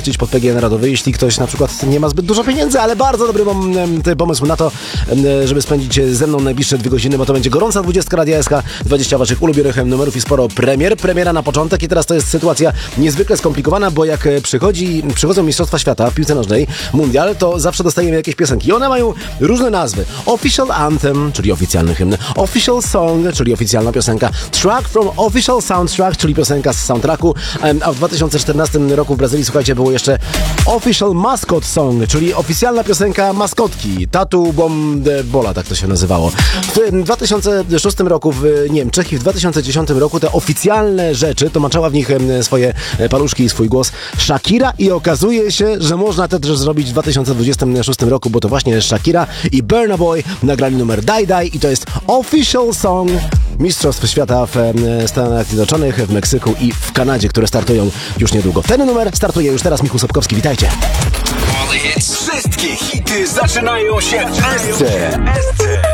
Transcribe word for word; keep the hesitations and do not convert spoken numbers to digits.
chcieć pod P G Narodowy, jeśli ktoś na przykład nie ma zbyt dużo pieniędzy, ale bardzo dobry pomysł na to, żeby spędzić ze mną najbliższe dwie godziny, bo to będzie gorąca dwudziestka Radia S K, dwadzieścia waszych ulubionych numerów i sporo premier. Premiera na początek i teraz to jest sytuacja niezwykle skomplikowana, bo jak przychodzi, przychodzą Mistrzostwa Świata w piłce nożnej, mundial, to zawsze dostajemy jakieś piosenki i one mają różne nazwy. Official Anthem, czyli oficjalny hymn, Official Song, czyli oficjalna piosenka, Track from Official Soundtrack, czyli piosenka z soundtracku, a w dwa tysiące czternastym roku w Brazylii, słuchajcie, było jeszcze Official Mascot Song, czyli oficjalna piosenka maskotki, Tatu Bola, tak to się nazywało. W dwa tysiące szóstym roku w Niemczech i w dwa tysiące dziesiątym roku te oficjalne rzeczy, to maczała w nich swoje paluszki i swój głos Shakira i okazuje się, że można to też zrobić w dwa tysiące dwudziestym szóstym roku, bo to właśnie Shakira i Burna Boy nagrali numer Die Die i to jest Official Song Mistrzostw Świata w Stanach Zjednoczonych, w Meksyku i w Kanadzie, które startują już niedługo. Ten numer startuje już teraz. Michał Sobkowski, witajcie. Wszystkie hity zaczynają się w S C.